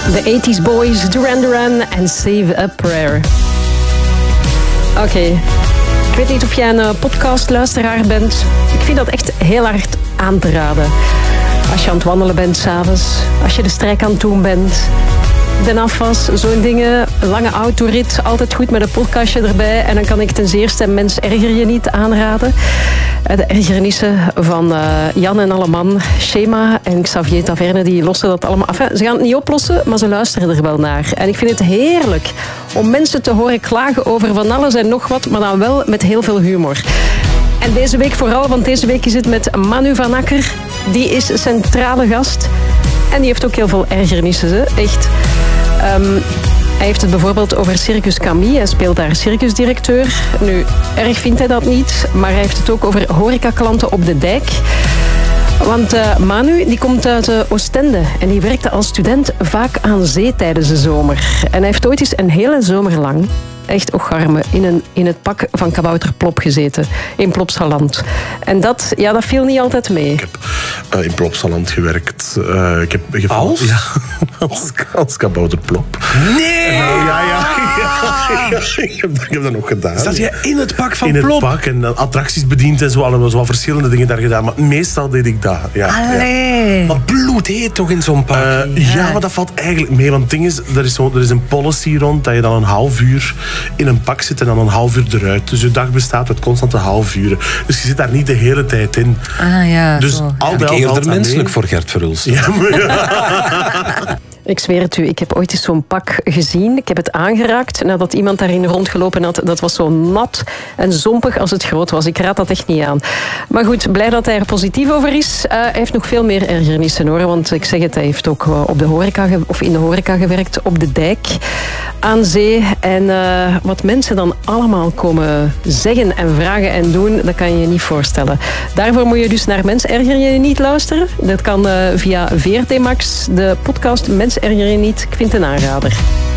De 80s Boys, Duran Duran en Save a Prayer. Oké. Ik weet niet of jij een podcastluisteraar bent. Ik vind dat echt heel hard aan te raden. Als je aan het wandelen bent 's avonds, als je de strijk aan het doen bent, de afwas, zo'n dingen, lange autorit, altijd goed met een podcastje erbij. En dan kan ik ten zeerste Mens erger je niet aanraden. De ergernissen van Jan en Alleman, Shema en Xavier Taverne, die lossen dat allemaal af. Ze gaan het niet oplossen, maar ze luisteren er wel naar. En ik vind het heerlijk om mensen te horen klagen over van alles en nog wat, maar dan wel met heel veel humor. En deze week vooral, want deze week is het met Manu van Akker. Die is centrale gast. En die heeft ook heel veel ergernissen, hè? Echt. Hij heeft het bijvoorbeeld over Circus Camille. Hij speelt daar circusdirecteur. Nu, erg vindt hij dat niet. Maar hij heeft het ook over horecaklanten op de dijk. Want Manu die komt uit Oostende. En die werkte als student vaak aan zee tijdens de zomer. En hij heeft ooit eens een hele zomer lang, echt ocharme, in het pak van kabouter Plop gezeten. In Plopsaland. En dat viel niet altijd mee. Ik heb in Plopsaland gewerkt. Ik heb als? Ja, als kabouter Plop. Nee! Ja. Ik heb dat nog gedaan. Zat jij in het pak van in Plop? In het pak en attracties bediend en zo. Allemaal zo verschillende dingen daar gedaan. Maar meestal deed ik dat. Ja, Allee. Ja. Maar bloedheet toch in zo'n pak? Ja, maar dat valt eigenlijk mee. Want het ding is, er is een policy rond dat je dan een half uur in een pak zit en dan een half uur eruit. Dus je dag bestaat uit constante half uren. Dus je zit daar niet de hele tijd in. Ah ja, dus zo. al Ik bij al eerder valt dat menselijk mee. voor Gert Verhulst. Ja, maar Ik zweer het u, ik heb ooit eens zo'n pak gezien. Ik heb het aangeraakt nadat iemand daarin rondgelopen had. Dat was zo nat en zompig als het groot was. Ik raad dat echt niet aan. Maar goed, blij dat hij er positief over is. Hij heeft nog veel meer ergernissen hoor. Want ik zeg het, hij heeft ook op de horeca in de horeca gewerkt. Op de dijk, aan zee. En wat mensen dan allemaal komen zeggen en vragen en doen, dat kan je je niet voorstellen. Daarvoor moet je dus naar Mens erger je niet luisteren. Dat kan via VRT Max, de podcast Mens erger je niet. Ik vind het een aanrader.